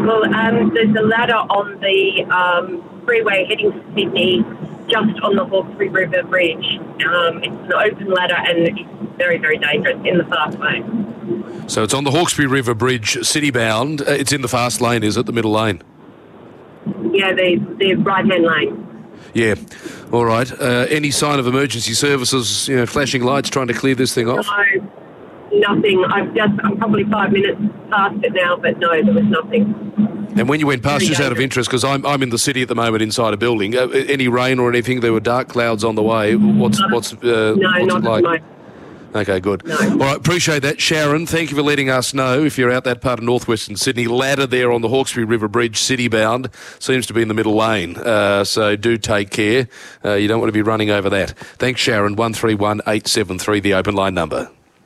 Well, there's a ladder on the freeway heading to Sydney, just on the Hawkesbury River Bridge. It's an open ladder and it's very, very dangerous in the fast lane. So it's on the Hawkesbury River Bridge, city-bound. It's in the fast lane, is it, the middle lane? Yeah, the right-hand lane. Yeah. All right. Any sign of emergency services, flashing lights trying to clear this thing off? No, nothing. I'm probably 5 minutes past it now, but no, there was nothing. And when you went past, just out of interest, because I'm in the city at the moment inside a building, any rain or anything? There were dark clouds on the way. What's not it like? At the moment. Okay, good. No. All right, appreciate that. Sharon, thank you for letting us know if you're out that part of northwestern Sydney. Ladder there on the Hawkesbury River Bridge, city-bound, seems to be in the middle lane. So do take care. You don't want to be running over that. Thanks, Sharon. 131873, the open line number.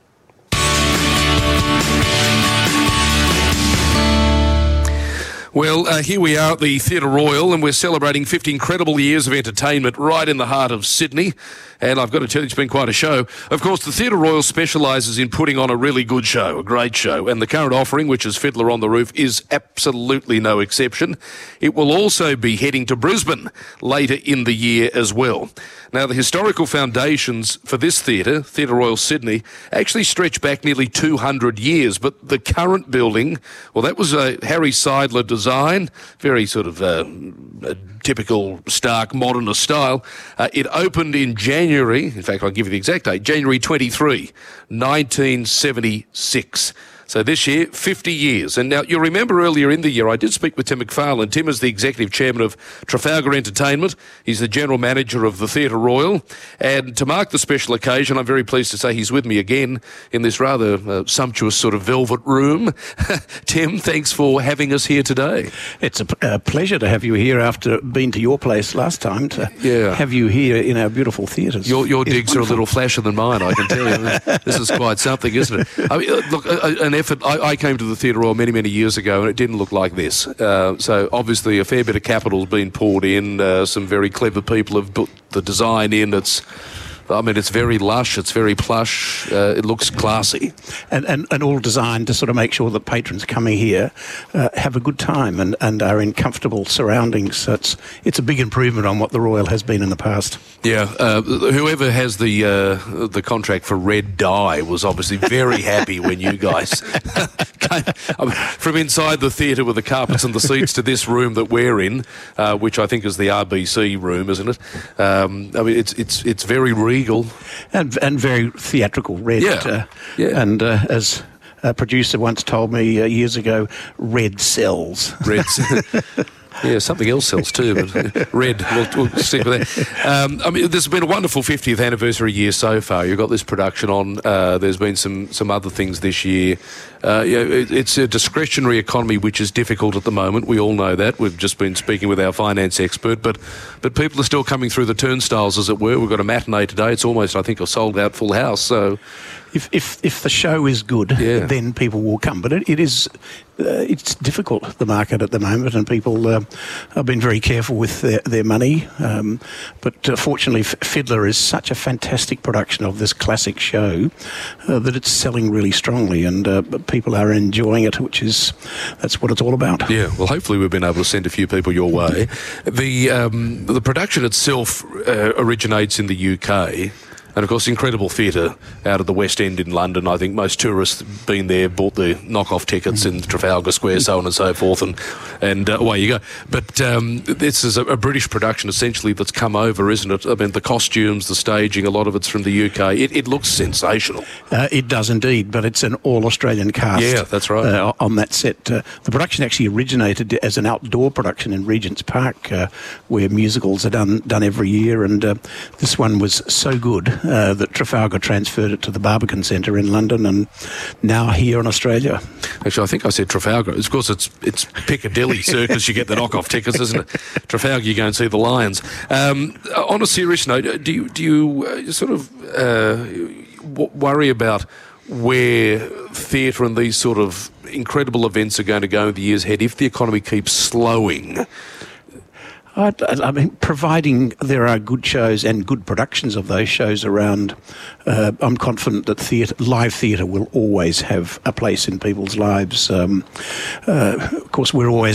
Well, here we are at the Theatre Royal, and we're celebrating 50 incredible years of entertainment right in the heart of Sydney. And I've got to tell you, it's been quite a show. Of course, the Theatre Royal specialises in putting on a really good show, a great show. And the current offering, which is Fiddler on the Roof, is absolutely no exception. It will also be heading to Brisbane later in the year as well. Now, the historical foundations for this theatre, Theatre Royal Sydney, actually stretch back nearly 200 years. But the current building, well, that was a Harry Seidler design, very sort of a typical stark modernist style. It opened in January, in fact, I'll give you the exact date, January 23, 1976. So this year, 50 years. And now, you'll remember earlier in the year, I did speak with Tim McFarlane. Tim is the Executive Chairman of Trafalgar Entertainment. He's the General Manager of the Theatre Royal. And to mark the special occasion, I'm very pleased to say he's with me again in this rather sumptuous sort of velvet room. Tim, thanks for having us here today. It's a pleasure to have you here after being to your place last time, to have you here in our beautiful theatres. Your digs are a little flasher than mine, I can tell you. This is quite something, isn't it? I mean, look, an effort. I came to the Theatre Royal many, many years ago, and it didn't look like this. So obviously a fair bit of capital has been poured in. Some very clever people have put the design in. It's very lush, it's very plush, it looks classy. And all designed to sort of make sure that patrons coming here have a good time and are in comfortable surroundings. So it's a big improvement on what the Royal has been in the past. Yeah, whoever has the contract for red dye was obviously very happy when you guys came from inside the theatre with the carpets and the seats to this room that we're in, which I think is the RBC room, isn't it? It's very regal. And very theatrical, red. And as a producer once told me years ago, red sells. Red Yeah, something else sells too, but red, we'll stick with that. There's been a wonderful 50th anniversary year so far. You've got this production on. There's been some other things this year. It's a discretionary economy which is difficult at the moment. We all know that. We've just been speaking with our finance expert, but people are still coming through the turnstiles, as it were. We've got a matinee today. It's almost, I think, a sold-out full house. So, if the show is good, then people will come. But it is it's difficult, the market at the moment, and people have been very careful with their money. But fortunately, Fiddler is such a fantastic production of this classic show that it's selling really strongly, and people are enjoying it, that's what it's all about. Yeah, well, hopefully we've been able to send a few people your way. The production itself originates in the UK. And, of course, incredible theatre out of the West End in London. I think most tourists have been there, bought the knockoff tickets in Trafalgar Square, so on and so forth, and away you go. But this is a British production, essentially, that's come over, isn't it? I mean, the costumes, the staging, a lot of it's from the UK. It looks sensational. It does indeed, but it's an all-Australian cast. Yeah, that's right. On that set. The production actually originated as an outdoor production in Regent's Park, where musicals are done every year, and this one was so good that Trafalgar transferred it to the Barbican Centre in London, and now here in Australia. Actually, I think I said Trafalgar. Of course, it's Piccadilly Circus. You get the knockoff tickets, isn't it? Trafalgar, you go and see the Lions. On a serious note, do you sort of worry about where theatre and these sort of incredible events are going to go in the years ahead if the economy keeps slowing? I mean, providing there are good shows and good productions of those shows around, I'm confident that live theatre will always have a place in people's lives. Of course, we're always